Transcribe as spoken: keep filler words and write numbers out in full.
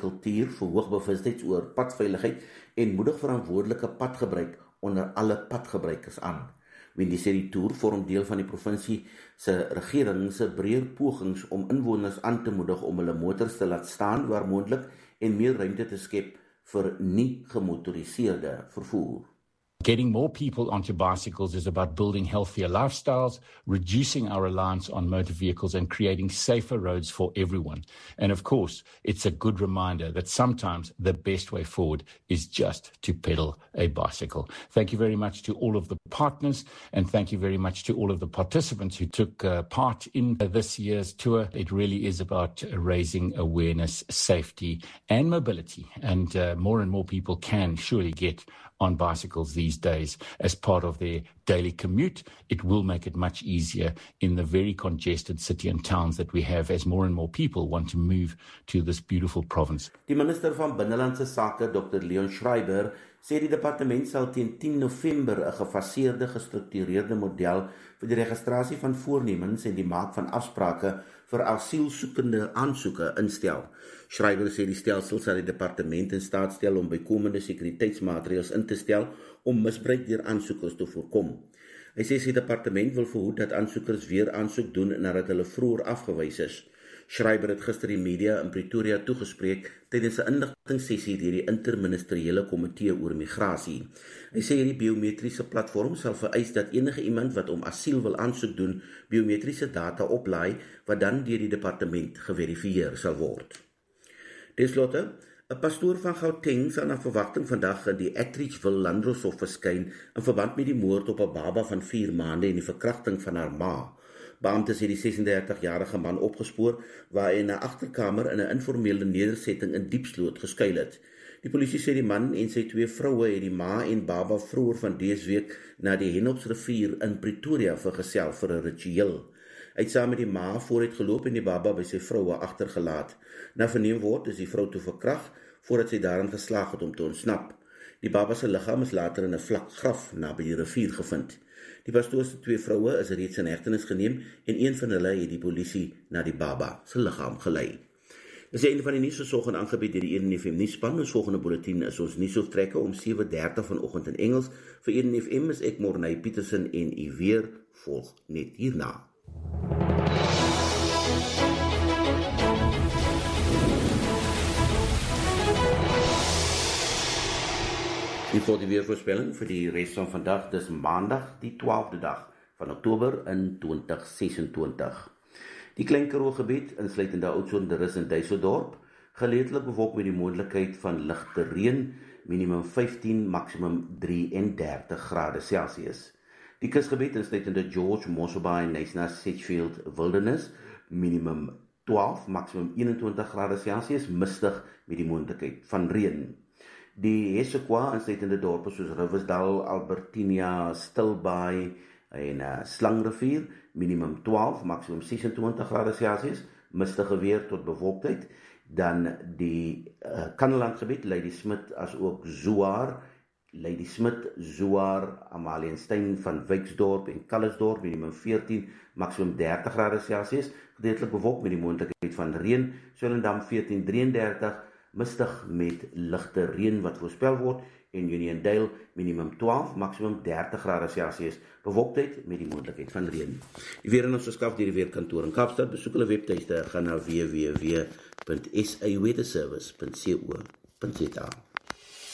kultuur verhoog bewustheid oor padveiligheid en moedig verantwoordelike padgebruik onder alle padgebruikers aan. Wendy sê die toer vorm deel van die provinsie se regering se breër pogings om inwoners aan te moedig om hulle motors te laat staan waar moontlik en meer ruimte te skep vir nie gemotoriseerde vervoer. Getting more people onto bicycles is about building healthier lifestyles, reducing our reliance on motor vehicles and creating safer roads for everyone. And of course, it's a good reminder that sometimes the best way forward is just to pedal a bicycle. Thank you very much to all of the partners and thank you very much to all of the participants who took uh, part in uh, this year's tour. It really is about uh, raising awareness, safety and mobility. And uh, more and more people can surely get on bicycles these days as part of their daily commute. It will make it much easier in the very congested city and towns that we have as more and more people want to move to this beautiful province. Die minister van Binnelandse Sake, Dokter Leon Schreiber, sê die departement sal teen tien November 'n gefaseerde, gestruktureerde model vir die registrasie van voornemens en die maak van afsprake vir asielsoekende aansoeke instel. Schreiber sê die stelsel sal die departement in staat stel om bykomende sekuriteitsmaatreëls in te stel om misbruik deur aansoekers te voorkom. Hy sê sy departement wil verhoed dat aansoekers weer aansoek doen nadat hulle vroeër afgewys is. Schreiber het gister die media in Pretoria toegespreek tydens 'n inligtingssessie deur die interministeriële komitee oor migrasie. Hy sê hierdie biometriese platform sal vereis dat enige iemand wat om asiel wil aansoek doen, biometriese data oplaai wat dan deur die departement geverifieer sal word. Tenslotte, 'n pastoor van Gauteng sal na verwagting vandag in die Atteridgeville Landdroshof verskyn in verband met die moord op 'n baba van vier maande en die verkrachting van haar ma. Beamptes het die sesendertig-jarige man opgespoor waar hy in 'n agterkamer in 'n informele nedersetting in Diepsloot geskuil het. Die polisie sê die man en sy twee vroue het die ma en baba vroeër van dese week na die Henopsrivier in Pretoria vergesel vir 'n ritueel. Hy het saam met die ma vooruit geloop en die baba by sy vroue agtergelaat. Na verneem word is die vrou toe verkragt voordat sy daarin geslaag het om te ontsnap. Die baba se liggaam is later in 'n vlak graf naby die rivier gevind. Die pastoor se twee vroue is reeds in hegtenis geneem en een van hulle het die polisie na die baba se liggaam gelei. Dis een van die nuus versorging aangebied deur die een F M nuusspan. Ons volgende bulletin is ons nuusoortrekke om sewe dertig vanoggend in Engels. Vir een F M is ek Morney Petersen en u weer volg net hierna. Die voor die weervoorspelling vir die res van vandag, dis maandag die twaalfde dag van Oktober in twintig sesentwintig. Die Klein Karoo gebied, insluitende Oudtshoorn, De Rus en Duiseldorp, geleentlik bewolk met die moontlikheid van ligte reën, minimum vyftien, maksimum drieëndertig grade Celsius. Die kusgebied, insluitende George, Mossel Bay, Knysna, Sedgefield, Wilderness, minimum twaalf, maksimum eenentwintig grade Celsius, mistig met die moontlikheid van reën. Die Hessequa, insluitende dorpe soos Riversdal, Albertinia, Stilbaai en uh, Slangrivier, minimum twaalf, maksimum sesentwintig grade Celsius, mistige weer tot bewolktheid. Dan die uh, Kanneland gebied, Ladysmith as ook Zwaar, Ladysmith, Zwaar, Amalienstein van Wyksdorp en Calisdorp, minimum veertien, maksimum dertig grade Celsius, gedeeltelik bewolk met die moontlikheid van reën, Swellendam veertien drieëndertig, mistig met ligte reën wat voorspel word, en Uniondale minimum twaalf, maksimum dertig grade Celsius, bewolktheid met die moontlikheid van reën. Die weer in ons verskaf deur die weerkantoor in Kaapstad, besoek hulle webtuiste, gaan na w w w punt s a weatherservice punt co punt za.